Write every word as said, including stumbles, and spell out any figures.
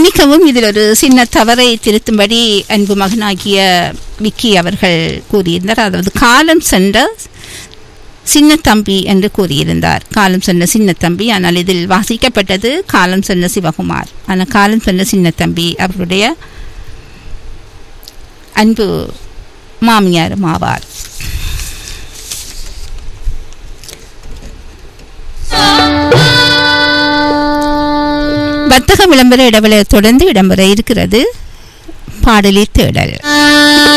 மன்னிக்கவும், இதில் ஒரு சின்ன தவறை திருத்தும்படி அன்பு மகனாகிய விக்கி அவர்கள் கூறியிருந்தார். அதாவது காலம் சென்ற சின்ன தம்பி என்று கூறியிருந்தார். காலம் சென்ற சின்ன தம்பி, ஆனால் இதில் வாசிக்கப்பட்டது காலம் சென்ற சிவகுமார். ஆனால் காலம் சென்ற சின்ன தம்பி அவருடைய அன்பு மாமியாரும் ஆவார். வர்த்தக விளம்பர இடைவெளி தொடர்ந்து இடம்பெற இருக்கிறது. பாடலில் தேடல்.